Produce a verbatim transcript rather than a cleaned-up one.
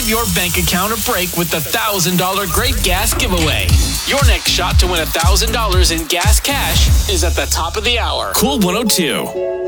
give your bank account a break with the one thousand dollars Great Gas Giveaway. Your next shot to win one thousand dollars in gas cash is at the top of the hour. Cool one oh two.